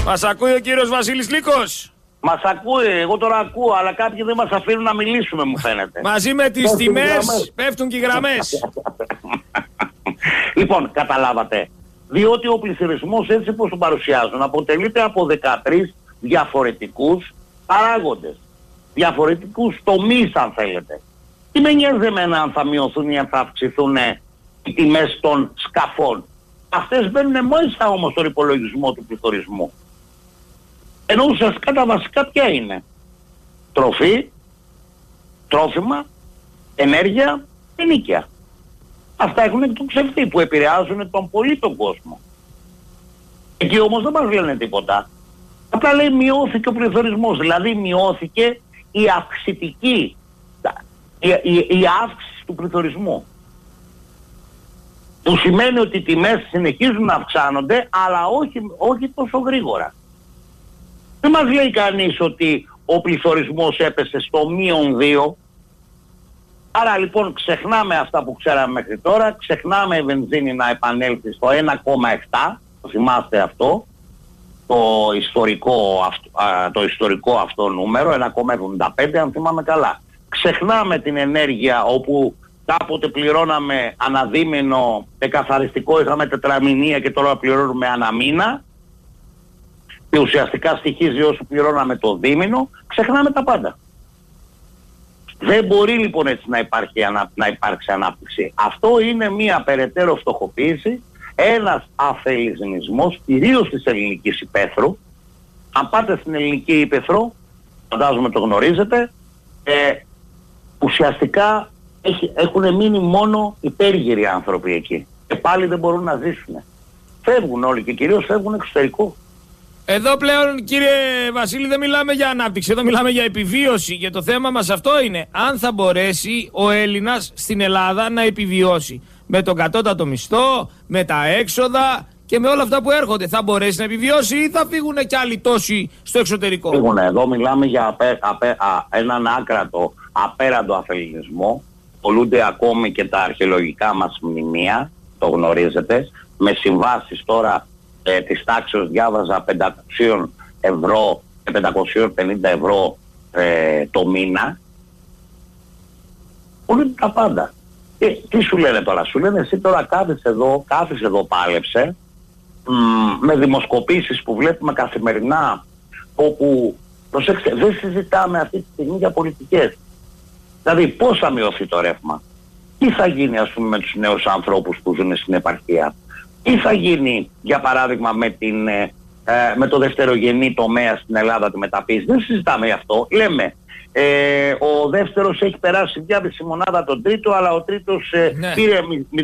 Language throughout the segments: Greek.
Μας ακούει ο κύριος Βασίλης Λύκος? Μας ακούει, εγώ τώρα ακούω, αλλά κάποιοι δεν μας αφήνουν να μιλήσουμε, μου φαίνεται. Μαζί με τις τιμές πέφτουν και οι γραμμές. Λοιπόν, καταλάβατε. Διότι ο πληθωρισμός, έτσι όπως τον παρουσιάζουν, αποτελείται από 13 διαφορετικούς παράγοντες. Διαφορετικούς τομείς, αν θέλετε. Τι με νοιάζει εμένα αν θα μειωθούν ή αν θα αυξηθούν οι τιμές των σκαφών. Αυτές μπαίνουν μέσα όμως στον υπολογισμό του πληθωρισμού. Ενώ ουσιαστικά τα βασικά ποια είναι? Τροφή, τρόφιμα, ενέργεια, ενοίκια. Αυτά έχουν εκτοξευθεί που επηρεάζουν τον πολύ τον κόσμο. Εκεί όμως δεν μας λένε τίποτα. Απλά λέει μειώθηκε ο πληθωρισμός, δηλαδή μειώθηκε η αυξητική, η αύξηση του πληθωρισμού. Που σημαίνει ότι οι τιμές συνεχίζουν να αυξάνονται, αλλά όχι τόσο γρήγορα. Δεν μας λέει κανείς ότι ο πληθωρισμός έπεσε στο -2. Άρα λοιπόν ξεχνάμε αυτά που ξέραμε μέχρι τώρα, ξεχνάμε η βενζίνη να επανέλθει στο 1,7, το θυμάστε αυτό, το ιστορικό αυτό νούμερο, 1,75 αν θυμάμαι καλά. Ξεχνάμε την ενέργεια όπου κάποτε πληρώναμε αναδίμηνο, εκαθαριστικό είχαμε τετραμηνία και τώρα πληρώνουμε αναμήνα και ουσιαστικά στοιχίζει όσο πληρώναμε το δίμηνο, ξεχνάμε τα πάντα. Δεν μπορεί λοιπόν έτσι να υπάρξει ανάπτυξη. Αυτό είναι μια περαιτέρω φτωχοποίηση, ένας αφελισμός κυρίως της ελληνικής υπαίθρου. Αν πάτε στην ελληνική υπαίθρο, φαντάζομαι το γνωρίζετε, ουσιαστικά έχουν μείνει μόνο υπέργυροι άνθρωποι εκεί. Και πάλι δεν μπορούν να ζήσουν. Φεύγουν όλοι και κυρίως φεύγουν εξωτερικό. Εδώ πλέον, κύριε Βασίλη, δεν μιλάμε για ανάπτυξη, εδώ μιλάμε για επιβίωση και το θέμα μας αυτό είναι αν θα μπορέσει ο Έλληνας στην Ελλάδα να επιβιώσει με τον κατώτατο μισθό, με τα έξοδα και με όλα αυτά που έρχονται. Θα μπορέσει να επιβιώσει ή θα φύγουν κι άλλοι τόσοι στο εξωτερικό? Φύγουν. Εδώ μιλάμε για έναν άκρατο, απέραντο αφελισμό. Πολλούνται ακόμη και τα αρχαιολογικά μας μνημεία, το γνωρίζετε, με συμβάσεις τώρα της τάξης διάβαζα 500 ευρώ και 550 ευρώ το μήνα. Πολλούνται τα πάντα. Τι σου λένε τώρα? Σου λένε εσύ τώρα κάθεσαι εδώ πάλεψε, με δημοσκοπήσεις που βλέπουμε καθημερινά, όπου, προσέξτε, δεν συζητάμε αυτή τη στιγμή για πολιτικές. Δηλαδή πώς θα μειωθεί το ρεύμα? Τι θα γίνει ας πούμε με τους νέους ανθρώπους που ζουν στην επαρχία? Τι θα γίνει για παράδειγμα με το δευτερογενή τομέα στην Ελλάδα, τη μεταποίηση? Δεν συζητάμε γι' αυτό. Λέμε ο δεύτερος έχει περάσει διάδυση μονάδα τον τρίτο, αλλά ο τρίτος πήρε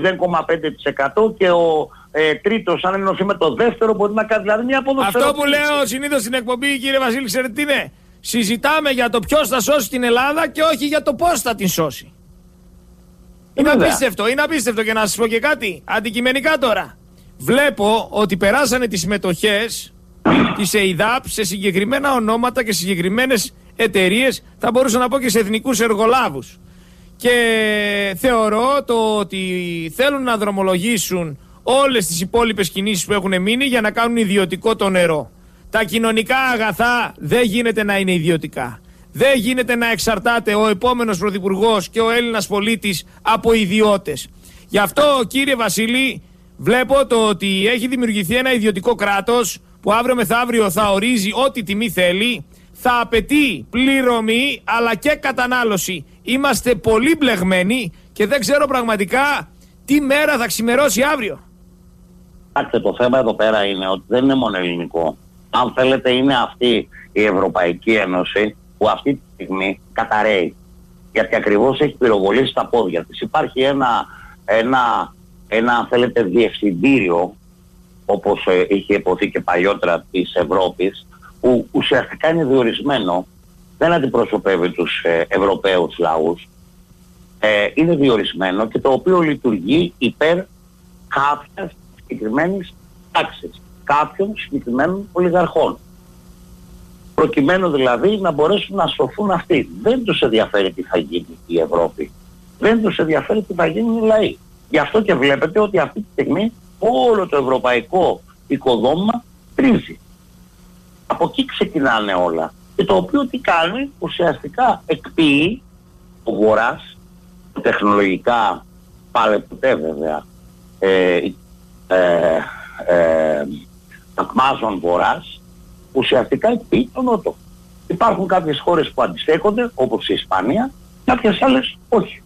0,5% και ο τρίτος αν ενωθεί με το δεύτερο μπορεί να κάνει δηλαδή μια ποδοσφαιρική. Αυτό που λέω συνήθως στην εκπομπή, κύριε Βασίλη, ξέρετε τι είναι? Συζητάμε για το ποιος θα σώσει την Ελλάδα και όχι για το πώς θα την σώσει. Είναι απίστευτο και να σας πω και κάτι αντικειμενικά τώρα. Βλέπω ότι περάσανε τις συμμετοχές της ΕΙΔΑΠ σε συγκεκριμένα ονόματα και συγκεκριμένες εταιρείες, θα μπορούσα να πω και σε εθνικούς εργολάβους. Και θεωρώ το ότι θέλουν να δρομολογήσουν όλες τις υπόλοιπες κινήσεις που έχουν μείνει για να κάνουν ιδιωτικό το νερό. Τα κοινωνικά αγαθά δεν γίνεται να είναι ιδιωτικά. Δεν γίνεται να εξαρτάται ο επόμενος πρωθυπουργός και ο Έλληνας πολίτης από ιδιώτες. Γι' αυτό, κύριε Βασίλη, βλέπω το ότι έχει δημιουργηθεί ένα ιδιωτικό κράτος που αύριο μεθαύριο θα ορίζει ό,τι τιμή θέλει, θα απαιτεί πληρωμή αλλά και κατανάλωση. Είμαστε πολύ μπλεγμένοι και δεν ξέρω πραγματικά τι μέρα θα ξημερώσει αύριο. Το θέμα εδώ πέρα είναι ότι δεν είναι μόνο ελληνικό. Αν θέλετε είναι αυτή η Ευρωπαϊκή Ένωση που αυτή τη στιγμή καταραίει. Γιατί ακριβώς έχει πυροβολήσει στα πόδια της. Υπάρχει ένα αν θέλετε διευθυντήριο, όπως είχε υποθεί και παλιότερα της Ευρώπης, που ουσιαστικά είναι διορισμένο, δεν αντιπροσωπεύει τους Ευρωπαίους λαούς, είναι διορισμένο και το οποίο λειτουργεί υπέρ κάποιας συγκεκριμένης τάξης, κάποιων συγκεκριμένων ολιγαρχών. Προκειμένου δηλαδή να μπορέσουν να σωθούν αυτοί. Δεν τους ενδιαφέρει τι θα γίνει η Ευρώπη. Δεν τους ενδιαφέρει τι θα γίνουν οι λαοί. Γι' αυτό και βλέπετε ότι αυτή τη στιγμή όλο το ευρωπαϊκό οικοδόμημα τρίζει. Από εκεί ξεκινάνε όλα. Και το οποίο τι κάνει, ουσιαστικά εκποιεί ο Βορράς, τεχνολογικά παλαιποτέ βέβαια, Αμάζον Βορράς, ουσιαστικά εκποιεί τον Νότο. Υπάρχουν κάποιες χώρες που αντιστέκονται, όπως η Ισπανία, κάποιες άλλες όχι.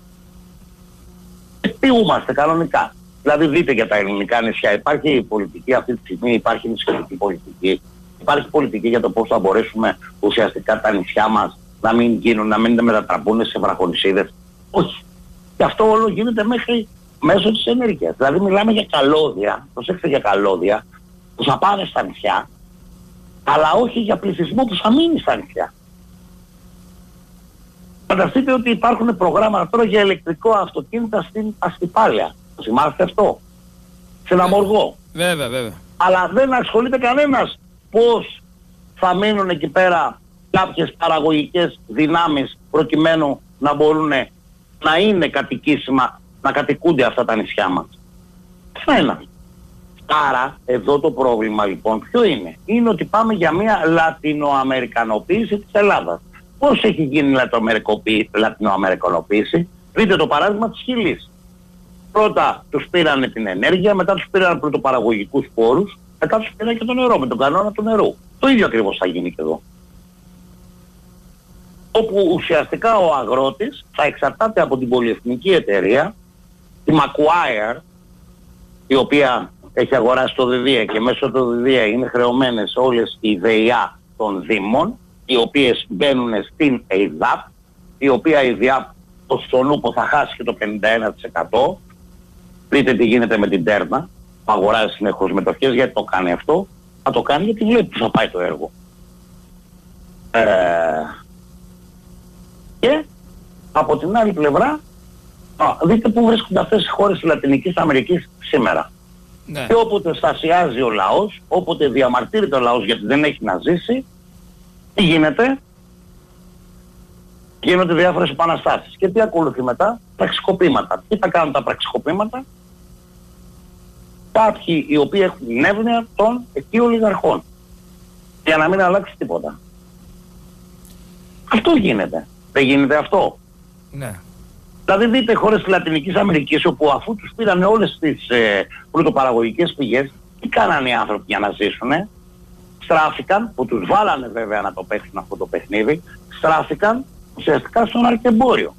Εκποιούμαστε κανονικά. Δηλαδή δείτε για τα ελληνικά νησιά, υπάρχει πολιτική αυτή τη στιγμή, υπάρχει νησιωτική πολιτική. Υπάρχει πολιτική για το πώς θα μπορέσουμε ουσιαστικά τα νησιά μας να μην γίνουν, να μην μετατραπούν σε βραχονησίδες. Όχι. Και αυτό όλο γίνεται μέσω της ενέργειας. Δηλαδή μιλάμε για καλώδια, προσέξτε, για καλώδια που θα πάνε στα νησιά, αλλά όχι για πληθυσμό που θα μείνει στα νησιά. Φανταστείτε ότι υπάρχουν προγράμματα τώρα για ηλεκτρικό αυτοκίνητα στην Αστυπάλαια. Θυμάστε αυτό? Σε ένα μοργό. Βέβαια, βέβαια. Αλλά δεν ασχολείται κανένας πώς θα μείνουν εκεί πέρα κάποιες παραγωγικές δυνάμεις προκειμένου να μπορούν να είναι κατοικήσιμα, να κατοικούνται αυτά τα νησιά μας. Κανένα. Άρα εδώ το πρόβλημα λοιπόν ποιο είναι? Είναι ότι πάμε για μια λατινοαμερικανοποίηση της Ελλάδας. Πώς έχει γίνει η λατινοαμερικανοποίηση? Δείτε το παράδειγμα της Χιλής. Πρώτα τους πήρανε την ενέργεια, μετά τους πήραν πρωτοπαραγωγικούς πόρους, μετά τους πήραν και το νερό, με τον κανόνα του νερού. Το ίδιο ακριβώς θα γίνει και εδώ. Όπου ουσιαστικά ο αγρότης θα εξαρτάται από την πολυεθνική εταιρεία, τη Macquarie, η οποία έχει αγοράσει το ΔΔΕ και μέσω του ΔΔΕ είναι χρεωμένες όλες οι ΔΕΙΑ των Δήμων, οι οποίες μπαίνουν στην ΕΙΔΑΠ, η οποία η ΕΙΔΑΠ στο νούπο θα χάσει και το 51%. Δείτε τι γίνεται με την Τέρνα, που αγοράζει συνεχώς μετοχές. Γιατί το κάνει αυτό? Θα το κάνει γιατί βλέπει που θα πάει το έργο. Και από την άλλη πλευρά, δείτε πού βρίσκονται αυτές οι χώρες της Λατινικής Αμερικής σήμερα. Ναι. Και όποτε στασιάζει ο λαός, όποτε διαμαρτύρεται ο λαός γιατί δεν έχει να ζήσει, τι γίνεται? Γίνονται διάφορες επαναστάσεις. Και τι ακολουθεί μετά? Πραξικοπήματα. Τι θα κάνουν τα πραξικοπήματα? Κάποιοι οι οποίοι έχουν την εύνοια των εκεί ολιγαρχών. Για να μην αλλάξει τίποτα. Αυτό γίνεται. Δεν γίνεται αυτό? Ναι. Δηλαδή δείτε χώρες της Λατινικής Αμερικής όπου αφού τους πήραν όλες τις πρωτοπαραγωγικές πηγές, τι κάνανε οι άνθρωποι για να ζήσουνε? Στράφηκαν, που τους βάλανε βέβαια να το παίξουν αυτό το παιχνίδι, στράφηκαν ουσιαστικά στο ναρκεμπόριο.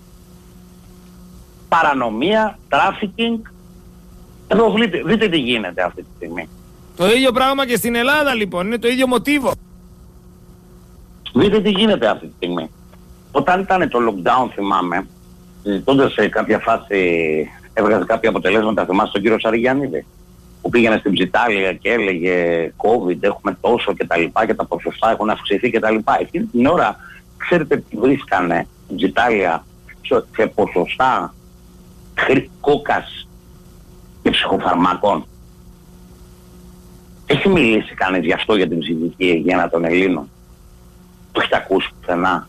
Παρανομία, τράφικινγκ. Εδώ δείτε τι γίνεται αυτή τη στιγμή. Το ίδιο πράγμα και στην Ελλάδα λοιπόν, είναι το ίδιο μοτίβο. Δείτε τι γίνεται αυτή τη στιγμή. Όταν ήταν το lockdown, θυμάμαι, συζητώντας σε κάποια φάση, έβγαζε κάποια αποτελέσματα, θυμάστε τον κύριο Σαριγιαννίδη, που πήγαινε στην Ψιτάλια και έλεγε COVID, έχουμε τόσο και τα λοιπά και τα ποσοστά έχουν αυξηθεί και τα λοιπά. Εκείνη την ώρα, ξέρετε τι βρίσκανε στην Ψιτάλια σε ποσοστά κόκας και ψυχοφαρμάκων? Έχει μιλήσει κανείς γι' αυτό, για την ψυχική υγεία των Ελλήνων? Το έχετε ακούσει πουθενά?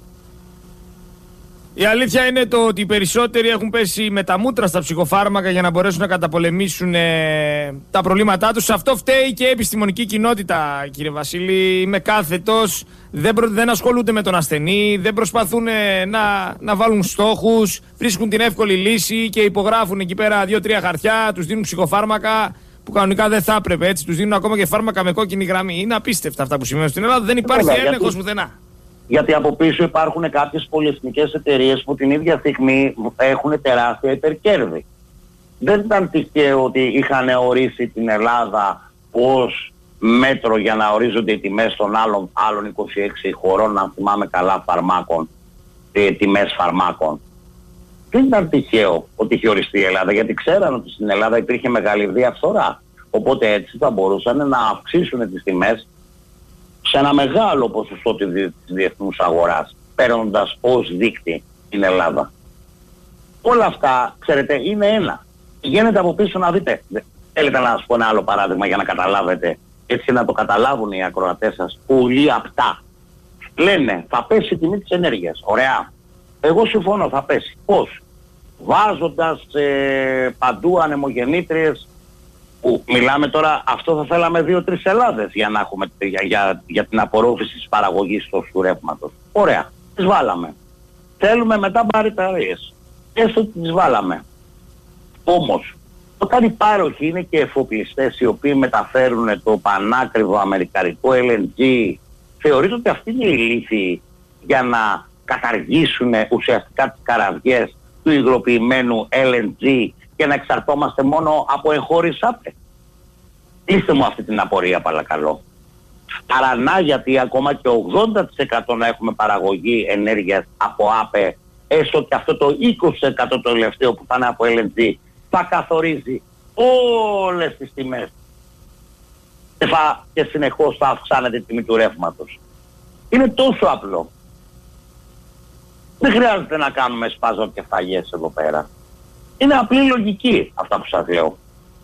Η αλήθεια είναι το ότι οι περισσότεροι έχουν πέσει με τα μούτρα στα ψυχοφάρμακα για να μπορέσουν να καταπολεμήσουν τα προβλήματά τους. Αυτό φταίει και η επιστημονική κοινότητα, κύριε Βασίλη. Είμαι κάθετος, δεν ασχολούνται με τον ασθενή, δεν προσπαθούν να βάλουν στόχους, βρίσκουν την εύκολη λύση και υπογράφουν εκεί πέρα 2-3 χαρτιά, τους δίνουν ψυχοφάρμακα που κανονικά δεν θα έπρεπε, έτσι. Τους δίνουν ακόμα και φάρμακα με κόκκινη γραμμή. Είναι απίστευτα αυτά που σημαίνουν στην Ελλάδα, δεν υπάρχει έλεγχος πουθενά. Γιατί από πίσω υπάρχουν κάποιες πολυεθνικές εταιρείες που την ίδια στιγμή έχουν τεράστια υπερκέρδη. Δεν ήταν τυχαίο ότι είχαν ορίσει την Ελλάδα ως μέτρο για να ορίζονται οι τιμές των άλλων 26 χωρών, αν θυμάμαι καλά, φαρμάκων, τιμές φαρμάκων. Δεν ήταν τυχαίο ότι είχε οριστεί η Ελλάδα, γιατί ξέραν ότι στην Ελλάδα υπήρχε μεγάλη διαφθορά. Οπότε έτσι θα μπορούσαν να αυξήσουν τις τιμές σε ένα μεγάλο ποσοστό της διεθνούς αγοράς, παίρνοντας ως δείκτη την Ελλάδα. Όλα αυτά, ξέρετε, είναι ένα. Πηγαίνετε από πίσω να δείτε. Θέλετε να σας πω ένα άλλο παράδειγμα για να καταλάβετε, έτσι να το καταλάβουν οι ακροατές σας πολύ απτά. Λένε, θα πέσει η τιμή της ενέργειας. Ωραία. Εγώ συμφωνώ, θα πέσει. Πώς? Βάζοντας παντού ανεμογεννήτριες Που μιλάμε τώρα, αυτό θα θέλαμε 2-3 Ελλάδες για να έχουμε για την απορρόφηση της παραγωγής του ρεύματος. Ωραία, τις βάλαμε. Θέλουμε μετά μπαταρίες. Έστω ότι τις βάλαμε. Όμως, όταν οι πάροχοι είναι και εφοπλιστές οι οποίοι μεταφέρουν το πανάκριβο αμερικανικό LNG, θεωρείτε ότι αυτή είναι η λύθη για να καταργήσουν ουσιαστικά τις καραβιές του υγροποιημένου LNG και να εξαρτώμαστε μόνο από εγχώριες ΑΠΕ? Λύστε μου αυτή την απορία παρακαλώ. Παρανά γιατί ακόμα και 80% να έχουμε παραγωγή ενέργειας από ΑΠΕ, έστω και αυτό το 20% το τελευταίο που θα είναι από LNG, θα καθορίζει όλες τις τιμές και συνεχώς θα αυξάνεται η τιμή του ρεύματος. Είναι τόσο απλό. Δεν χρειάζεται να κάνουμε σπάζοκεφαλιές εδώ πέρα. Είναι απλή λογική αυτά που σας λέω.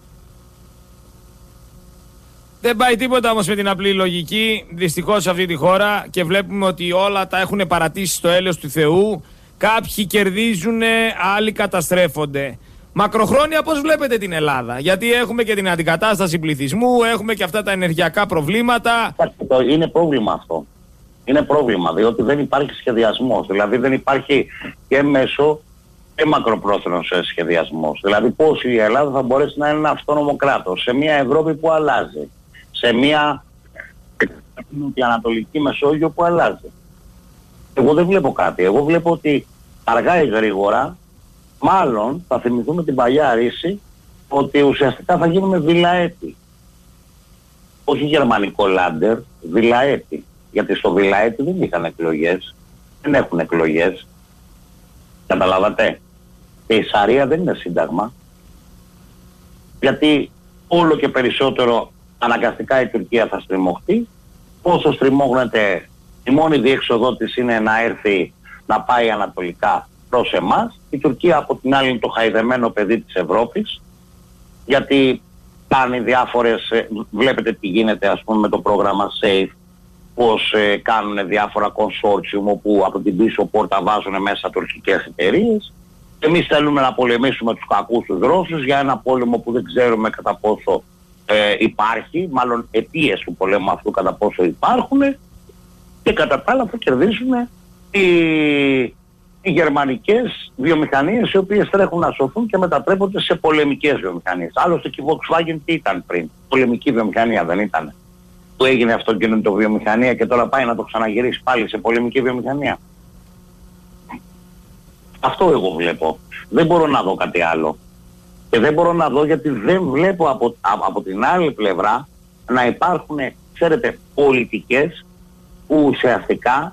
Δεν πάει τίποτα όμως με την απλή λογική, δυστυχώς σε αυτή τη χώρα, και βλέπουμε ότι όλα τα έχουν παρατήσει στο έλεος του Θεού. Κάποιοι κερδίζουν, άλλοι καταστρέφονται. Μακροχρόνια πώς βλέπετε την Ελλάδα? Γιατί έχουμε και την αντικατάσταση πληθυσμού, έχουμε και αυτά τα ενεργειακά προβλήματα. Είναι πρόβλημα αυτό. Είναι πρόβλημα, διότι δεν υπάρχει σχεδιασμός. Δηλαδή δεν υπάρχει και μέσο και μακροπρόθεσμος σχεδιασμός. Δηλαδή πώς η Ελλάδα θα μπορέσει να είναι ένα αυτόνομο κράτος σε μια Ευρώπη που αλλάζει, σε μια ανατολική Μεσόγειο που αλλάζει. Εγώ δεν βλέπω κάτι. Εγώ βλέπω ότι αργά ή γρήγορα μάλλον θα θυμηθούμε την παλιά ρίση ότι ουσιαστικά θα γίνουμε βιλαέτη. Όχι γερμανικό λάντερ, βιλαέτη. Γιατί στο βιλαέτη δεν είχαν εκλογές, δεν έχουν εκλογές. Καταλάβατε. Και η Σαρία δεν είναι σύνταγμα. Γιατί όλο και περισσότερο αναγκαστικά η Τουρκία θα στριμωχτεί. Όσο στριμώχνεται, η μόνη διέξοδό της είναι να έρθει να πάει ανατολικά προς εμάς. Η Τουρκία από την άλλη είναι το χαϊδεμένο παιδί της Ευρώπης. Γιατί κάνει διάφορες, βλέπετε τι γίνεται ας πούμε με το πρόγραμμα SAFE, πως κάνουν διάφορα consortium όπου από την πίσω πόρτα βάζουν μέσα τουρκικές εταιρείες. Εμείς θέλουμε να πολεμήσουμε τους κακούς τους Ρώσους για ένα πόλεμο που δεν ξέρουμε κατά πόσο υπάρχει, μάλλον αιτίες του πολέμου αυτού κατά πόσο υπάρχουν, και κατά τα άλλα θα κερδίσουν οι γερμανικές βιομηχανίες οι οποίες τρέχουν να σωθούν και μετατρέπονται σε πολεμικές βιομηχανίες. Άλλωστε και η Volkswagen τι ήταν πριν? Πολεμική βιομηχανία δεν ήταν? Που έγινε αυτοκίνητο βιομηχανία και τώρα πάει να το ξαναγυρίσει πάλι σε πολεμική βιομηχανία. Αυτό εγώ βλέπω. Δεν μπορώ να δω κάτι άλλο. Και δεν μπορώ να δω γιατί δεν βλέπω από την άλλη πλευρά να υπάρχουν, ξέρετε, πολιτικές που ουσιαστικά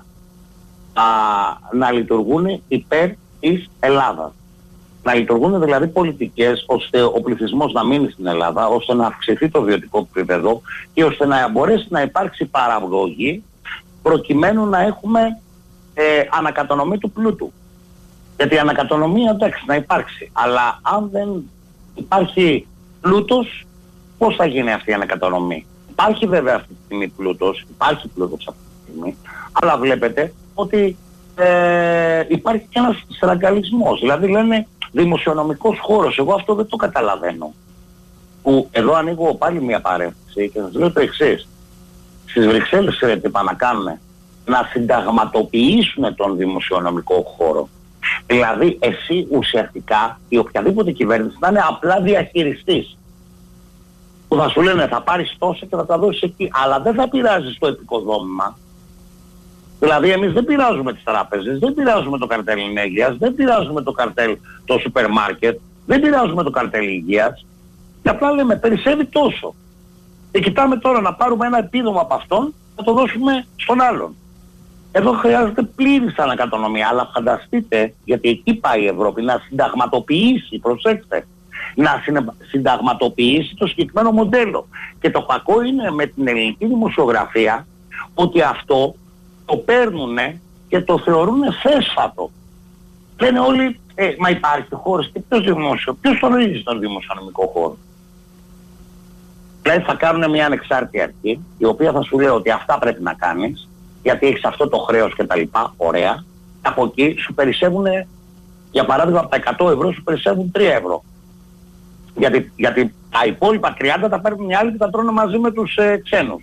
να λειτουργούν υπέρ της Ελλάδας. Να λειτουργούν δηλαδή πολιτικές ώστε ο πληθυσμός να μείνει στην Ελλάδα, ώστε να αυξηθεί το βιωτικό επίπεδο και ώστε να μπορέσει να υπάρξει παραγωγή προκειμένου να έχουμε ανακατανομή του πλούτου. Γιατί η ανακατανομή εντάξει να υπάρξει, αλλά αν δεν υπάρχει πλούτος, πώς θα γίνει αυτή η ανακατανομή? Υπάρχει βέβαια αυτή τη στιγμή πλούτος, υπάρχει πλούτος αυτή τη στιγμή, αλλά βλέπετε ότι υπάρχει και ένας στραγγαλισμός. Δηλαδή λένε δημοσιονομικός χώρος. Εγώ αυτό δεν το καταλαβαίνω. Που εδώ ανοίγω πάλι μια παρένθεση και σας λέω το εξής. Στις Βρυξέλλες ξέρετε τι πάνε να κάνουν? Να συνταγματοποιήσουν τον δημοσιονομικό χώρο. Δηλαδή εσύ ουσιαστικά η οποιαδήποτε κυβέρνηση να είναι απλά διαχειριστής. Που θα σου λένε θα πάρεις τόσα και θα τα δώσεις εκεί. Αλλά δεν θα πειράζεις το επικοδόμημα. Δηλαδή εμείς δεν πειράζουμε τις τράπεζες, δεν πειράζουμε το καρτέλ ενέργειας, δεν πειράζουμε το καρτέλ το σούπερ μάρκετ, δεν πειράζουμε το καρτέλ υγείας. Και απλά λέμε περισσεύει τόσο. Και κοιτάμε τώρα να πάρουμε ένα επίδομα από αυτόν, να το δώσουμε στον άλλον. Εδώ χρειάζεται πλήρης ανακατανομή, αλλά φανταστείτε, γιατί εκεί πάει η Ευρώπη, να συνταγματοποιήσει, προσέξτε, να συνταγματοποιήσει το συγκεκριμένο μοντέλο. Και το κακό είναι με την ελληνική δημοσιογραφία ότι αυτό το παίρνουνε και το θεωρούνε θέσφατο. Λένε όλοι, μα υπάρχει χώρος και ποιος τον ορίζει στον δημοσιονομικό χώρο? Δηλαδή θα κάνουν μια ανεξάρτητη αρχή, η οποία θα σου λέει ότι αυτά πρέπει να κάνεις, γιατί έχεις αυτό το χρέος και τα λοιπά, ωραία. Από εκεί σου περισσεύουν, για παράδειγμα από τα 100 ευρώ σου περισσεύουν 3 ευρώ. Γιατί τα υπόλοιπα 30 τα παίρνουν οι άλλοι και τα τρώνε μαζί με τους ξένους.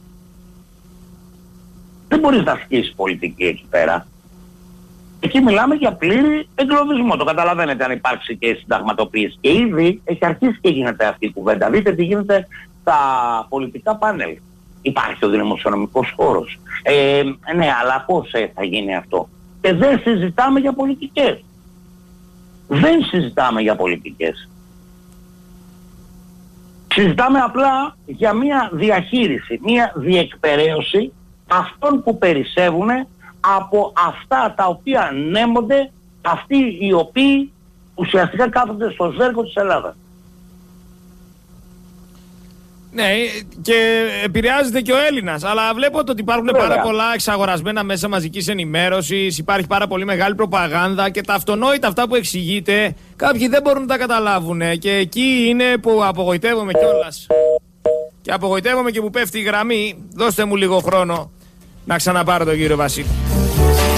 Δεν μπορείς να ασκήσεις πολιτική εκεί πέρα. Εκεί μιλάμε για πλήρη εγκλωβισμό. Το καταλαβαίνετε αν υπάρξει και συνταγματοποίηση. Και ήδη έχει αρχίσει και γίνεται αυτή η κουβέντα. Δείτε τι γίνεται στα πολιτικά πάνελ. Υπάρχει ο δημοσιονομικός χώρος. Ναι, αλλά πώς θα γίνει αυτό? Και δεν συζητάμε για πολιτικές. Δεν συζητάμε για πολιτικές. Συζητάμε απλά για μια διαχείριση, μια διεκπεραίωση αυτών που περισσεύουν από αυτά τα οποία νέμονται αυτοί οι οποίοι ουσιαστικά κάθονται στο ζέρκο της Ελλάδας. Ναι, και επηρεάζεται και ο Έλληνας. Αλλά βλέπω ότι υπάρχουν πάρα πολλά εξαγορασμένα μέσα μαζικής ενημέρωσης, υπάρχει πάρα πολύ μεγάλη προπαγάνδα και τα αυτονόητα αυτά που εξηγείτε, κάποιοι δεν μπορούν να τα καταλάβουν. Και εκεί είναι που απογοητεύομαι κιόλας. Και απογοητεύομαι και που πέφτει η γραμμή. Δώστε μου λίγο χρόνο να ξαναπάρω τον κύριο Βασίλη.